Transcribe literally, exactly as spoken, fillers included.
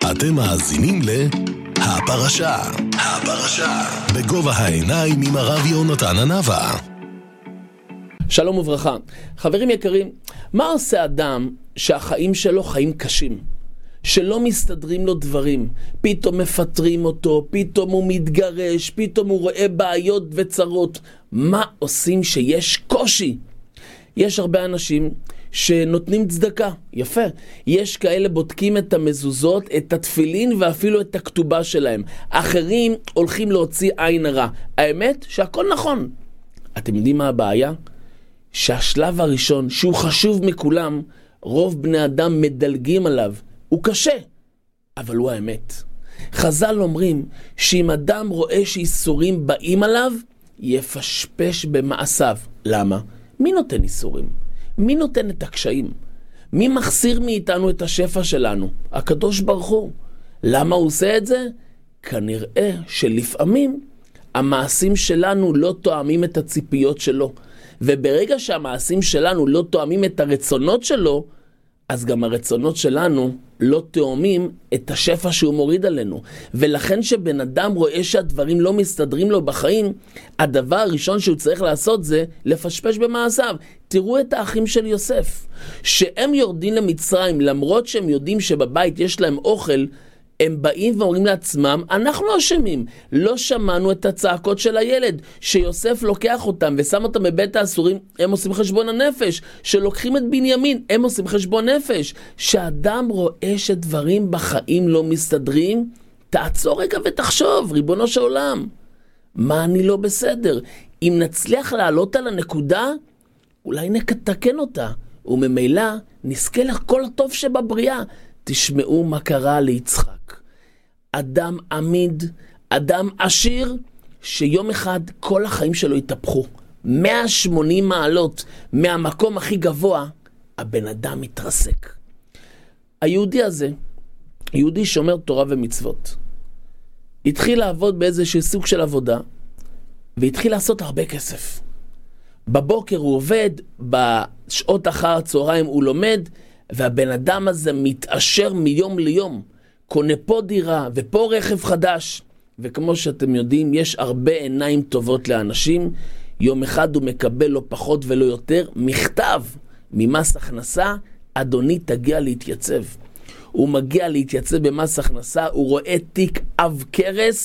אתם מאזינים להפרשה, הפרשה, בגובה העיניים עם הרב יונתן הנבא. שלום וברכה. חברים יקרים, מה עושה אדם שהחיים שלו חיים קשים? שלא מסתדרים לו דברים, פתאום מפטרים אותו, פתאום הוא מתגרש, פתאום הוא רואה בעיות וצרות. מה עושים שיש קושי? יש הרבה אנשים שנותנים צדקה, יפה. יש כאלה בודקים את המזוזות, את התפילין ואפילו את הכתובה שלהם. אחרים הולכים להוציא עין הרע. האמת שהכל נכון. אתם יודעים מה הבעיה? שהשלב הראשון, שהוא חשוב מכולם, רוב בני אדם מדלגים עליו. הוא קשה, אבל הוא האמת. חז"ל אומרים שאם אדם רואה שאיסורים באים עליו, יפשפש במעשיו. למה? מי נותן איסורים? מי נותן את הקשיים? מי מחסיר מאיתנו את השפע שלנו? הקדוש ברוך הוא. למה הוא עושה את זה? כנראה שלפעמים המעשים שלנו לא תואמים את הציפיות שלו. וברגע שהמעשים שלנו לא תואמים את הרצונות שלו, אז גם הרצונות שלנו לא תואמים את השפע שהוא מוריד עלינו. ולכן שבן אדם רואה שהדברים לא מסתדרים לו בחיים, הדבר הראשון שהוא צריך לעשות זה לפשפש במעשיו. תראו את האחים של יוסף, שהם יורדים למצרים, למרות שהם יודעים שבבית יש להם אוכל, הם באים ואומרים לעצמם, אנחנו אשמים. לא שמענו את הצעקות של הילד, שיוסף לוקח אותם ושם אותם בבית האסורים, הם עושים חשבון הנפש. שלוקחים את בנימין, הם עושים חשבון נפש. שאדם רואה שדברים בחיים לא מסתדרים, תעצור רגע ותחשוב, ריבונו של עולם, מה אני לא בסדר? אם נצליח לעלות על הנקודה, אולי נתקן אותה, וממילא נזכה לכל הטוב שבבריאה. תשמעו מה קרה ליצחק. אדם עמיד, אדם עשיר, שיום אחד כל החיים שלו התהפכו. מאה ושמונים מעלות מהמקום הכי גבוה, הבן אדם מתרסק. היהודי הזה, יהודי שומר תורה ומצוות, התחיל לעבוד באיזשהו סוג של עבודה, והתחיל לעשות הרבה כסף. בבוקר הוא עובד, בשעות אחר הצהריים הוא לומד, והבן אדם הזה מתעשר מיום ליום, קונה פה דירה ופה רכב חדש. וכמו שאתם יודעים, יש הרבה עיניים טובות לאנשים. יום אחד הוא מקבל לא פחות ולא יותר מכתב ממס הכנסה, אדוני תגיע להתייצב. הוא מגיע להתייצב במס הכנסה, הוא רואה תיק אב קרס,